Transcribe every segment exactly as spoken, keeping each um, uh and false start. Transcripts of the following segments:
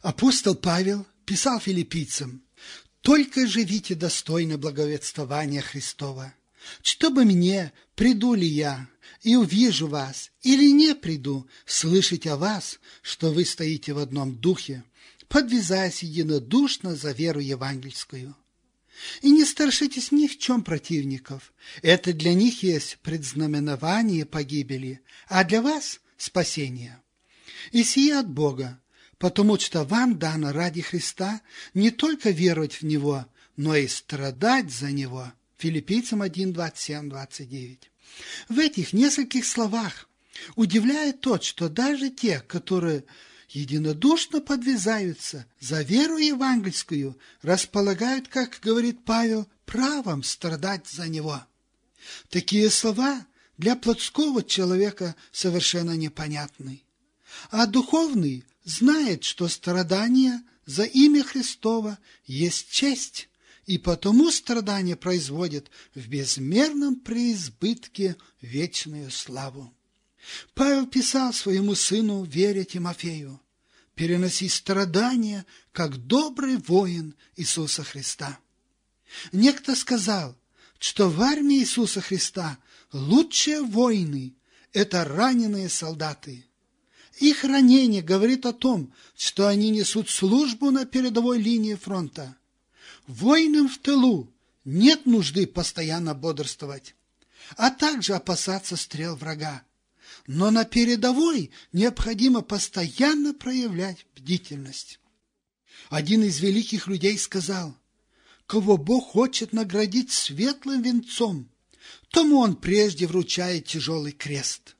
Апостол Павел писал филиппийцам: «Только живите достойно благовествования Христова, чтобы мне, приду ли я и увижу вас, или не приду, слышать о вас, что вы стоите в одном духе, подвязаясь единодушно за веру евангельскую. И не страшитесь ни в чем противников, это для них есть предзнаменование погибели, а для вас спасение. И сие от Бога, потому что вам дано ради Христа не только веровать в Него, но и страдать за Него». Филиппийцам один, двадцать семь, двадцать девять. В этих нескольких словах удивляет тот, что даже те, которые единодушно подвязаются за веру евангельскую, располагают, как говорит Павел, правом страдать за Него. Такие слова для плотского человека совершенно непонятны. А духовный знает, что страдание за имя Христово есть честь, и потому страдание производит в безмерном преизбытке вечную славу. Павел писал своему сыну Вере Тимофею: «Переноси страдания, как добрый воин Иисуса Христа». Некто сказал, что в армии Иисуса Христа лучшие воины – это раненые солдаты. Их ранение говорит о том, что они несут службу на передовой линии фронта. Воинам в тылу нет нужды постоянно бодрствовать, а также опасаться стрел врага. Но на передовой необходимо постоянно проявлять бдительность. Один из великих людей сказал: «Кого Бог хочет наградить светлым венцом, тому Он прежде вручает тяжелый крест».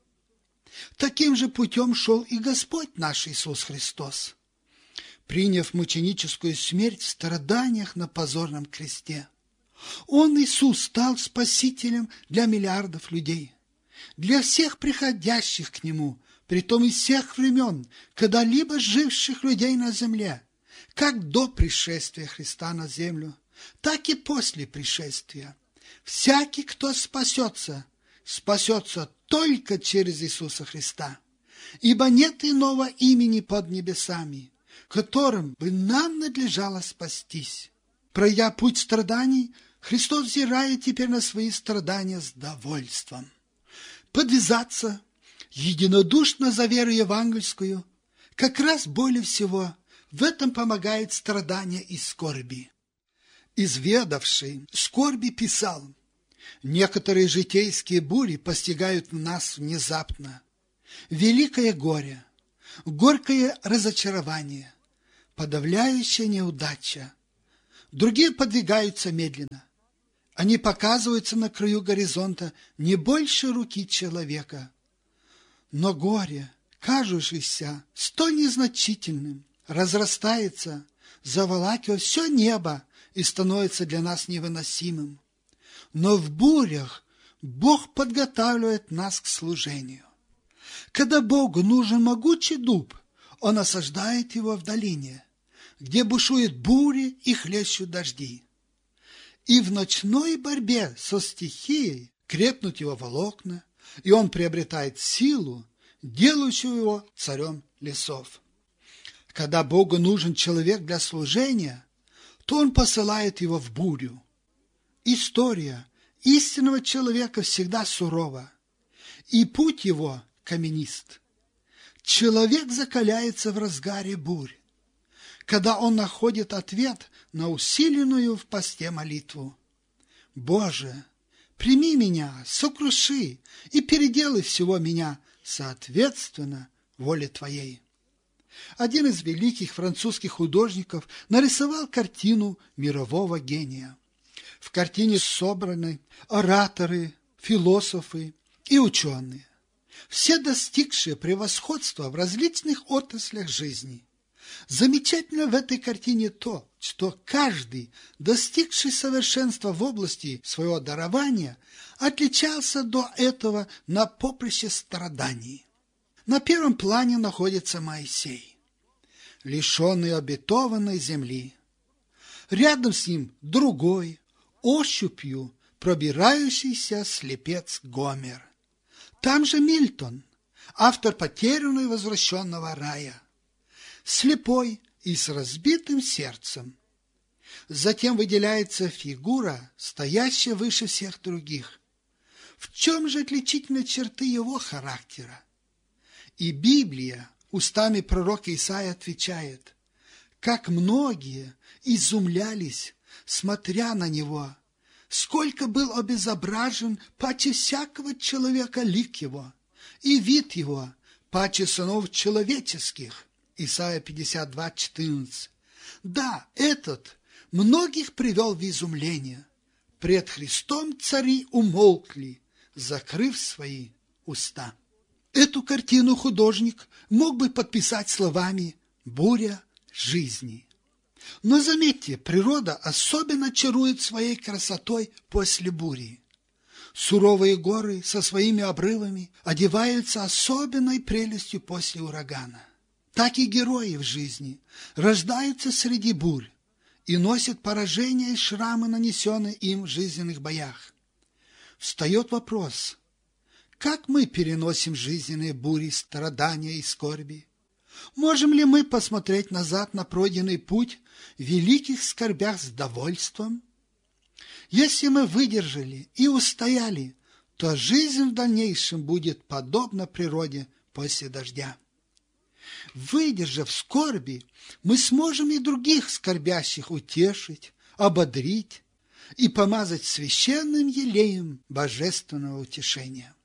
Таким же путем шел и Господь наш Иисус Христос, приняв мученическую смерть в страданиях на позорном кресте. Он, Иисус, стал спасителем для миллиардов людей, для всех приходящих к Нему, притом из всех времен, когда-либо живших людей на земле, как до пришествия Христа на землю, так и после пришествия. Всякий, кто спасется, спасется только через Иисуса Христа, ибо нет иного имени под небесами, которым бы нам надлежало спастись. Пройдя путь страданий, Христос взирает теперь на свои страдания с довольством. Подвязаться единодушно за веру евангельскую как раз более всего в этом помогает страдания и скорби. Изведавший скорби писал: «Некоторые житейские бури постигают нас внезапно. Великое горе, горькое разочарование, подавляющая неудача. Другие подвигаются медленно. Они показываются на краю горизонта не больше руки человека. Но горе, кажущееся столь незначительным, разрастается, заволакивая все небо и становится для нас невыносимым. Но в бурях Бог подготавливает нас к служению. Когда Богу нужен могучий дуб, Он осаждает его в долине, где бушуют бури и хлещут дожди. И в ночной борьбе со стихией крепнут его волокна, и он приобретает силу, делающую его царем лесов. Когда Богу нужен человек для служения, то Он посылает его в бурю. История истинного человека всегда сурова, и путь его каменист. Человек закаляется в разгаре бурь, когда он находит ответ на усиленную в посте молитву: «Боже, прими меня, сокруши и переделай всего меня соответственно воле Твоей». Один из великих французских художников нарисовал картину мирового гения. В картине собраны ораторы, философы и ученые, все достигшие превосходства в различных отраслях жизни. Замечательно в этой картине то, что каждый, достигший совершенства в области своего дарования, отличался до этого на поприще страданий. На первом плане находится Моисей, лишенный обетованной земли. Рядом с ним другой, ощупью пробирающийся слепец Гомер. Там же Мильтон, автор потерянного и возвращенного рая. Слепой и с разбитым сердцем. Затем выделяется фигура, стоящая выше всех других. В чем же отличительные черты его характера? И Библия устами пророка Исаии отвечает: как многие изумлялись, смотря на него, сколько был обезображен паче всякого человека лик его, и вид его паче сынов человеческих. Исайя пятьдесят два, четырнадцать. Да, этот многих привел в изумление. Пред Христом цари умолкли, закрыв свои уста. Эту картину художник мог бы подписать словами «буря жизни». Но заметьте, природа особенно чарует своей красотой после бури. Суровые горы со своими обрывами одеваются особенной прелестью после урагана. Так и герои в жизни рождаются среди бурь и носят поражения и шрамы, нанесенные им в жизненных боях. Встает вопрос: как мы переносим жизненные бури, страдания и скорби? Можем ли мы посмотреть назад на пройденный путь в великих скорбях с довольством? Если мы выдержали и устояли, то жизнь в дальнейшем будет подобна природе после дождя. Выдержав скорби, мы сможем и других скорбящих утешить, ободрить и помазать священным елеем божественного утешения.